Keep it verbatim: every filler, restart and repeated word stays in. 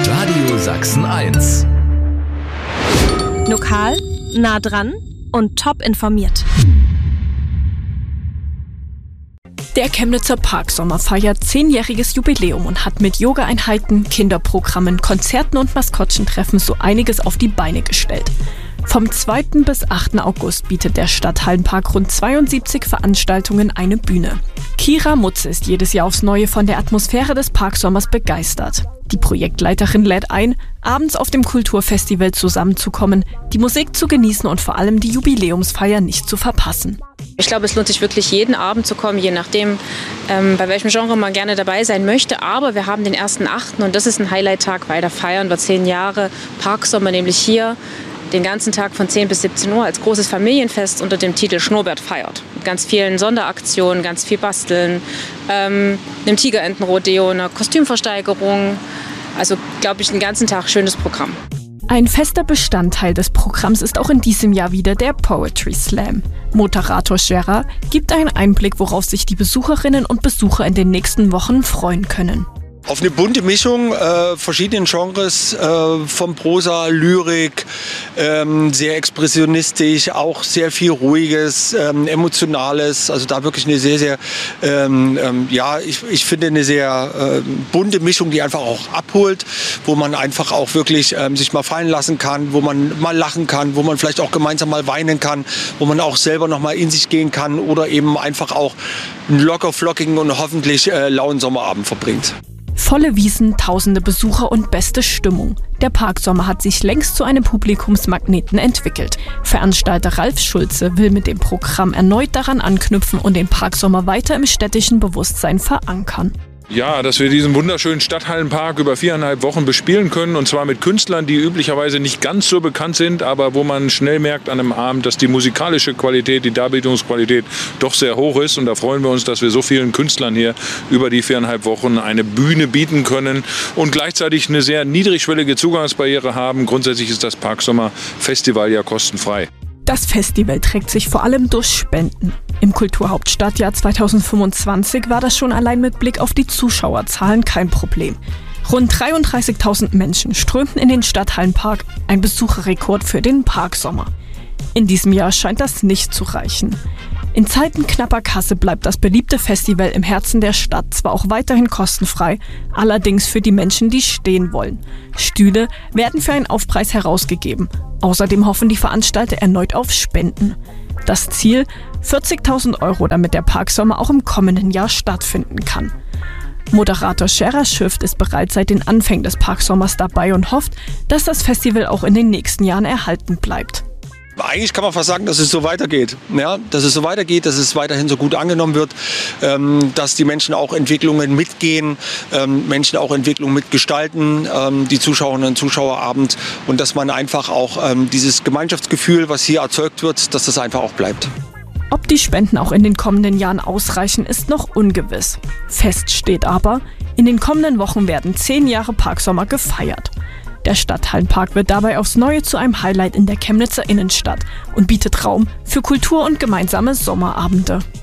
Radio Sachsen eins. Lokal, nah dran und top informiert. Der Chemnitzer Parksommer feiert zehnjähriges Jubiläum und hat mit Yoga-Einheiten, Kinderprogrammen, Konzerten und Maskottchentreffen so einiges auf die Beine gestellt. Vom zweiten bis achten August bietet der Stadthallenpark rund zweiundsiebzig Veranstaltungen eine Bühne. Kira Mutze ist jedes Jahr aufs Neue von der Atmosphäre des Parksommers begeistert. Die Projektleiterin lädt ein, abends auf dem Kulturfestival zusammenzukommen, die Musik zu genießen und vor allem die Jubiläumsfeier nicht zu verpassen. Ich glaube, es lohnt sich wirklich, jeden Abend zu kommen, je nachdem, ähm, bei welchem Genre man gerne dabei sein möchte. Aber wir haben den ersten achten und das ist ein Highlight-Tag, weil da feiern wir zehn Jahre Parksommer, nämlich hier den ganzen Tag von zehn bis siebzehn Uhr als großes Familienfest unter dem Titel Schnurrbart feiert. Mit ganz vielen Sonderaktionen, ganz viel Basteln, ähm, einem Tigerentenrodeo, einer Kostümversteigerung. Also, glaube ich, den ganzen Tag schönes Programm. Ein fester Bestandteil des Programms ist auch in diesem Jahr wieder der Poetry Slam. Moderator Scherer gibt einen Einblick, worauf sich die Besucherinnen und Besucher in den nächsten Wochen freuen können. Auf eine bunte Mischung äh, verschiedenen Genres, äh, von Prosa, Lyrik, ähm, sehr expressionistisch, auch sehr viel Ruhiges, ähm, Emotionales. Also da wirklich eine sehr, sehr, ähm, ähm, ja, ich, ich finde eine sehr äh, bunte Mischung, die einfach auch abholt, wo man einfach auch wirklich ähm, sich mal fallen lassen kann, wo man mal lachen kann, wo man vielleicht auch gemeinsam mal weinen kann, wo man auch selber noch mal in sich gehen kann oder eben einfach auch einen locker flockigen und hoffentlich äh, lauen Sommerabend verbringt. Volle Wiesen, tausende Besucher und beste Stimmung. Der Parksommer hat sich längst zu einem Publikumsmagneten entwickelt. Veranstalter Ralf Schulze will mit dem Programm erneut daran anknüpfen und den Parksommer weiter im städtischen Bewusstsein verankern. Ja, dass wir diesen wunderschönen Stadthallenpark über viereinhalb Wochen bespielen können und zwar mit Künstlern, die üblicherweise nicht ganz so bekannt sind, aber wo man schnell merkt an einem Abend, dass die musikalische Qualität, die Darbietungsqualität doch sehr hoch ist und da freuen wir uns, dass wir so vielen Künstlern hier über die viereinhalb Wochen eine Bühne bieten können und gleichzeitig eine sehr niedrigschwellige Zugangsbarriere haben. Grundsätzlich ist das Parksommer Festival ja kostenfrei. Das Festival trägt sich vor allem durch Spenden. Im Kulturhauptstadtjahr zweitausendfünfundzwanzig war das schon allein mit Blick auf die Zuschauerzahlen kein Problem. Rund dreiunddreißigtausend Menschen strömten in den Stadthallenpark, ein Besucherrekord für den Parksommer. In diesem Jahr scheint das nicht zu reichen. In Zeiten knapper Kasse bleibt das beliebte Festival im Herzen der Stadt zwar auch weiterhin kostenfrei, allerdings für die Menschen, die stehen wollen. Stühle werden für einen Aufpreis herausgegeben. Außerdem hoffen die Veranstalter erneut auf Spenden. Das Ziel: vierzigtausend Euro, damit der Parksommer auch im kommenden Jahr stattfinden kann. Moderator Scherer Schüft ist bereits seit den Anfängen des Parksommers dabei und hofft, dass das Festival auch in den nächsten Jahren erhalten bleibt. Eigentlich kann man fast sagen, dass es so weitergeht. Ja, dass es so weitergeht, dass es weiterhin so gut angenommen wird, ähm, dass die Menschen auch Entwicklungen mitgehen, ähm, Menschen auch Entwicklungen mitgestalten, ähm, die Zuschauerinnen und Zuschauerabend und dass man einfach auch ähm, dieses Gemeinschaftsgefühl, was hier erzeugt wird, dass das einfach auch bleibt. Ob die Spenden auch in den kommenden Jahren ausreichen, ist noch ungewiss. Fest steht aber, in den kommenden Wochen werden zehn Jahre Parksommer gefeiert. Der Stadthallenpark wird dabei aufs Neue zu einem Highlight in der Chemnitzer Innenstadt und bietet Raum für Kultur und gemeinsame Sommerabende.